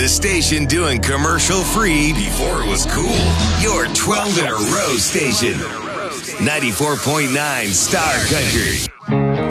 The station doing commercial free before it was cool. Your 12 in a row station. 94.9 Star Country.